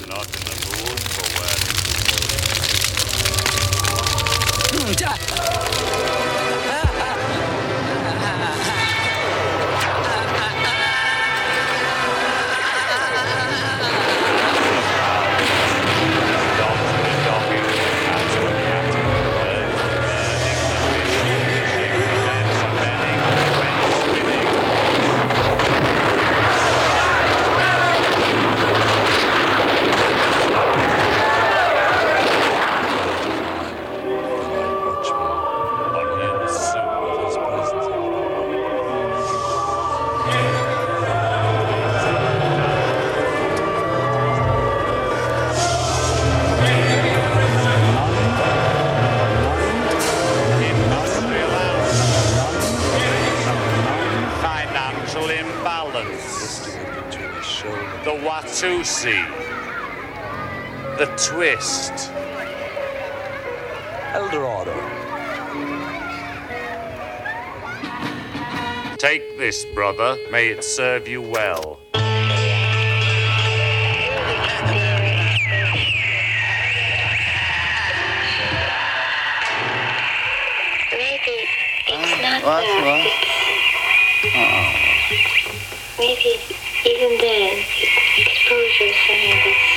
not in the mood for wearing the Watusi, the twist. Eldorado. Take this, brother. May it serve you well. Maybe it's not What? Maybe even then, exposure is something that's